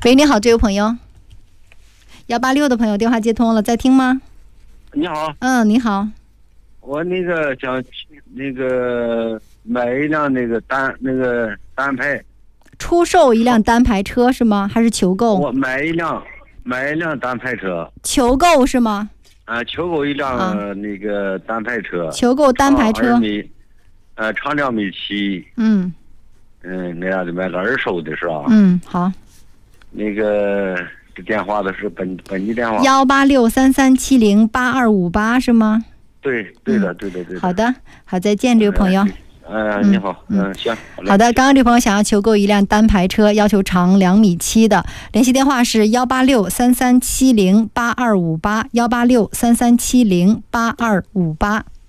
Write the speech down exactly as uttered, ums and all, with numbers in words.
喂，你好，这位朋友。幺八六的朋友电话接通了，在听吗？ 你好。 嗯，你好。 我那个想那个买一辆那个单那个单排。 出售一辆单排车是吗？还是求购？ 我买一辆买一辆单排车。 求购是吗？ 啊，求购一辆、啊、那个单排车。 求购单排车。 长米，呃，长两米七。 嗯。 嗯，那样的买个二手的是吧？ 嗯，好。 那个这电话的是本本地电话。 幺八六三三七零八二五八是吗？ 对，对的，对的，对的。 好的，好，再见，这位朋友。 呃，你好，嗯，嗯行。 好的，刚刚这朋友想要求购一辆单排车，要求长两米七的，联系电话是幺八六三三七零八二五八，幺八六三三七零八二五八。